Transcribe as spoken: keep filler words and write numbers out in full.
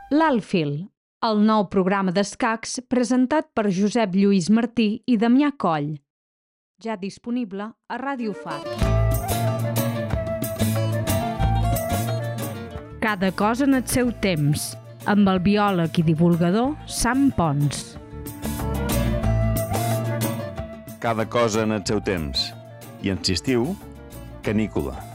L'Alfil, el nou programa d'escacs presentat per Josep Lluís Martí i Damià Coll. Ja disponible a Ràdio Far. Cada cosa en el seu temps, amb el biòleg i divulgador Sam Pons. Cada cosa en el seu temps. I en estiu, canícula.